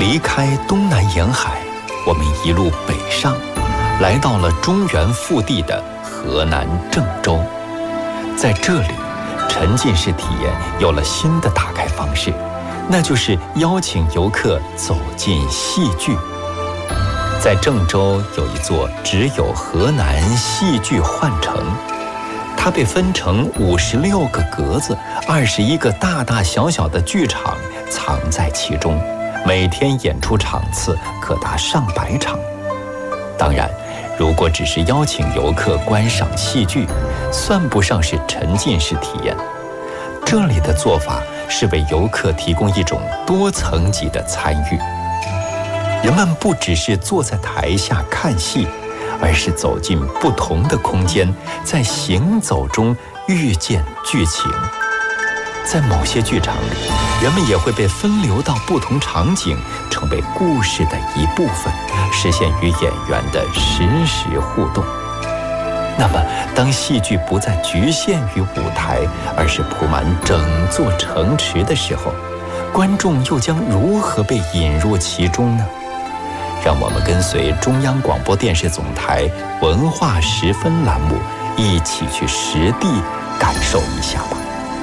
离开东南沿海，我们一路北上，来到了中原腹地的河南郑州。在这里，沉浸式体验有了新的打开方式，那就是邀请游客走进戏剧。在郑州有一座只有河南戏剧幻城，它被分成56个格子，21个大大小小的剧场藏在其中，每天演出场次可达上百场。当然，如果只是邀请游客观赏戏剧，算不上是沉浸式体验。这里的做法是为游客提供一种多层级的参与。人们不只是坐在台下看戏，而是走进不同的空间，在行走中遇见剧情。在某些剧场里，人们也会被分流到不同场景，成为故事的一部分，实现与演员的实时互动。那么，当戏剧不再局限于舞台，而是铺满整座城池的时候，观众又将如何被引入其中呢？让我们跟随中央广播电视总台文化十分栏目，一起去实地感受一下吧。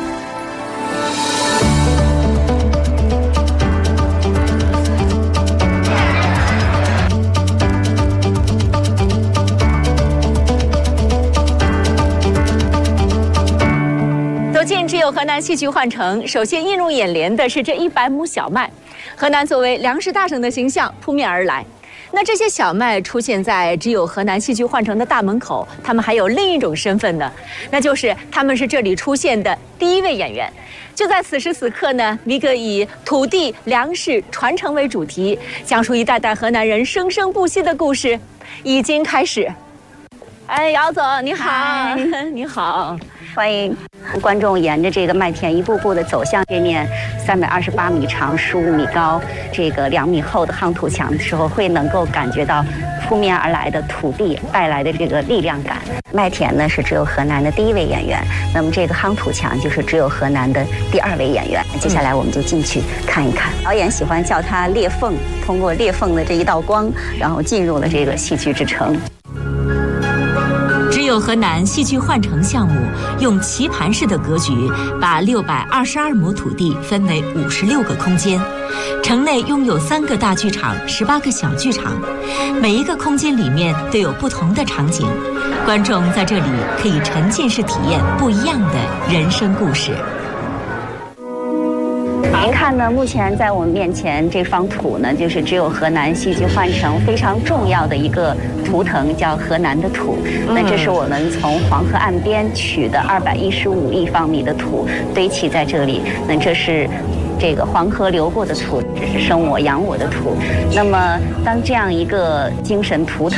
只有河南戏剧幻城，首先映入眼帘的是这100亩小麦。河南作为粮食大省的形象扑面而来。那这些小麦出现在只有河南戏剧幻城的大门口，他们还有另一种身份呢，那就是他们是这里出现的第一位演员。就在此时此刻呢，一个以土地、粮食传承为主题，讲述一代代河南人生生不息的故事，已经开始。哎，姚总你好，你好， 欢迎观众沿着这个麦田一步步的走向这面328米长、15米高、这个2米厚的夯土墙的时候，会能够感觉到扑面而来的土地带来的这个力量感。麦田呢是只有河南的第1位演员，那么这个夯土墙就是只有河南的第2位演员。接下来我们就进去看一看。导演喜欢叫它裂缝，通过裂缝的这一道光，然后进入了这个戏剧之城。 只有河南戏剧幻城项目用棋盘式的格局，把622亩土地分为56个空间。城内拥有3个大剧场、18个小剧场，每一个空间里面都有不同的场景，观众在这里可以沉浸式体验不一样的人生故事。 您看呢，目前在我们面前这方土呢，就是只有河南戏剧幻城非常重要的一个图腾，叫河南的土。那这是我们从黄河岸边取的215立方米的土堆砌在这里。那这是这个黄河流过的土，这是生我养我的土。那么当这样一个精神图腾